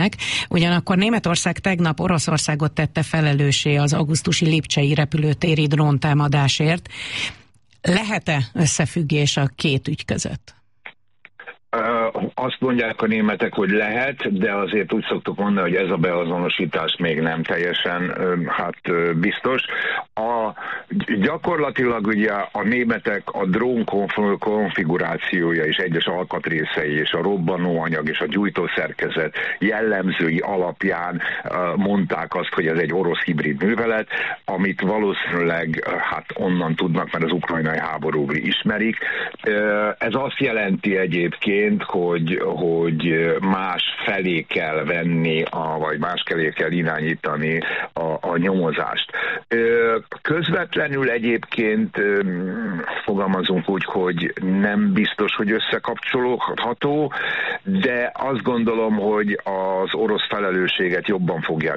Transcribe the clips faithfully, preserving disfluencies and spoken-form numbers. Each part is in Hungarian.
Ugyanakkor Németország tegnap Oroszországot tette felelőssé az augusztusi lipcsei repülőtéri dróntámadásért. Lehet-e összefüggés a két ügy között? Azt mondják a németek, hogy lehet, de azért úgy szoktuk mondani, hogy ez a beazonosítás még nem teljesen hát biztos. A, gyakorlatilag ugye a németek a drón konfigurációja és egyes alkatrészei és a robbanóanyag és a gyújtószerkezet jellemzői alapján mondták azt, hogy ez egy orosz hibrid művelet, amit valószínűleg hát onnan tudnak, mert az ukrajnai háborúból ismerik. Ez azt jelenti egyébként, Hogy, hogy más felé kell venni, a, vagy más felé kell irányítani a, a nyomozást. Közvetlenül egyébként fogalmazunk úgy, hogy nem biztos, hogy összekapcsolódható, de azt gondolom, hogy az orosz felelősséget jobban fogják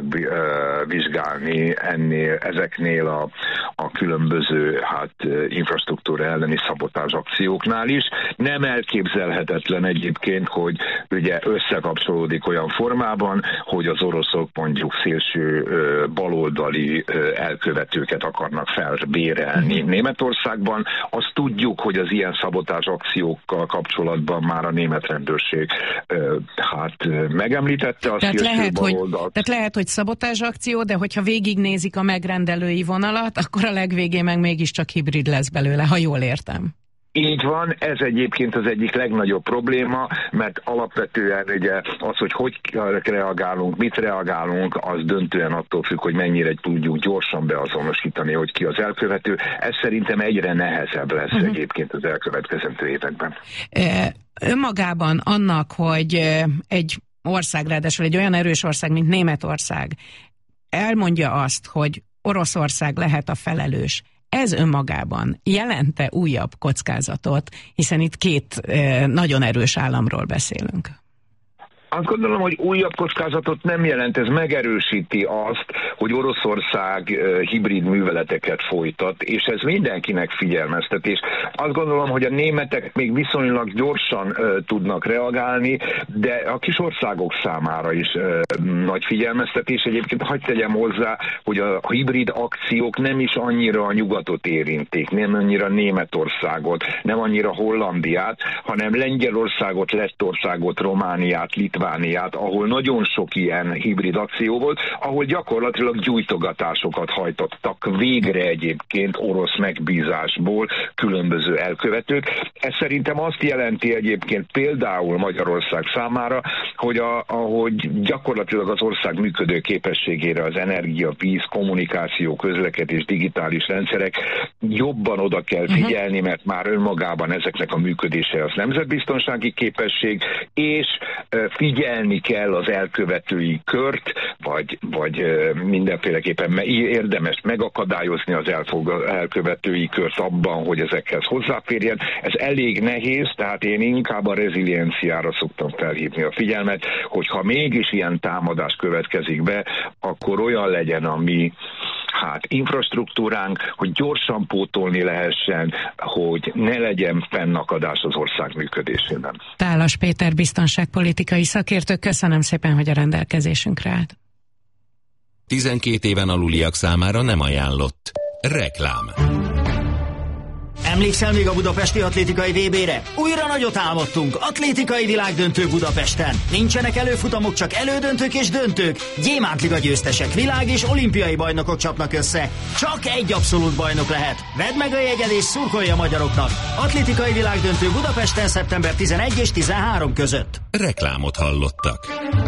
vizsgálni ennél, ezeknél a, a különböző hát, infrastruktúra elleni szabotázs akcióknál is. Nem elképzelhetetlen egyébként, hogy ugye összekapcsolódik olyan formában, hogy az oroszok mondjuk szélső baloldali elkövetőket akarnak felbérelni Németországban. Azt tudjuk, hogy az ilyen szabotázs akciókkal kapcsolatban már a német rendőrség hát megemlítette a tehát szélső lehet, baloldalt. Hogy, tehát lehet, hogy szabotázs akció, de hogyha végignézik a megrendelői vonalat, akkor a legvégén meg mégiscsak hibrid lesz belőle, ha jól értem. Így van, ez egyébként az egyik legnagyobb probléma, mert alapvetően ugye az, hogy hogy reagálunk, mit reagálunk, az döntően attól függ, hogy mennyire tudjuk gyorsan beazonosítani, hogy ki az elkövető. Ez szerintem egyre nehezebb lesz uh-huh. egyébként az elkövetkezendő években. Önmagában annak, hogy egy ország, ráadásul egy olyan erős ország, mint Németország, elmondja azt, hogy Oroszország lehet a felelős, ez önmagában jelente újabb kockázatot, hiszen itt két eh, nagyon erős államról beszélünk. Azt gondolom, hogy újabb kockázatot nem jelent, ez megerősíti azt, hogy Oroszország hibrid műveleteket folytat, és ez mindenkinek figyelmeztetés. Azt gondolom, hogy a németek még viszonylag gyorsan uh, tudnak reagálni, de a kis országok számára is uh, nagy figyelmeztetés. Egyébként hadd tegyem hozzá, hogy a hibrid akciók nem is annyira a nyugatot érintik, nem annyira Németországot, nem annyira Hollandiát, hanem Lengyelországot, Lettországot, Romániát, Litvániát, ahol nagyon sok ilyen hibrid akció volt, ahol gyakorlatilag gyújtogatásokat hajtottak végre egyébként orosz megbízásból különböző elkövetők. Ez szerintem azt jelenti egyébként például Magyarország számára, hogy a, ahogy gyakorlatilag az ország működő képességére az energia, víz, kommunikáció, közlekedés, digitális rendszerek jobban oda kell figyelni, mert már önmagában ezeknek a működése az nemzetbiztonsági képesség, és figyelni kell az elkövetői kört, vagy, vagy mindenféleképpen érdemes megakadályozni az elfog, elkövetői kört abban, hogy ezekhez hozzáférjen. Ez elég nehéz, tehát én inkább a rezilienciára szoktam felhívni a figyelmet, hogyha mégis ilyen támadás következik be, akkor olyan legyen a mi hát infrastruktúránk, hogy gyorsan pótolni lehessen, hogy ne legyen fennakadás az ország működésében. Tálas Péter biztonságpolitikai szakértő, köszönöm szépen, hogy a rendelkezésünkre állt. tizenkét éven aluliak számára nem ajánlott. Reklám. Emlékszel még a budapesti atlétikai vé bére? Újra nagyot álmodtunk, atlétikai világdöntő Budapesten. Nincsenek előfutamok, csak elődöntők és döntők. Gyémántliga győztesek, világ és olimpiai bajnokok csapnak össze. Csak egy abszolút bajnok lehet. Vedd meg a jegyed és szurkolj a magyaroknak. Atlétikai világdöntő Budapesten szeptember tizenegy és tizenhárom között. Reklámot hallottak.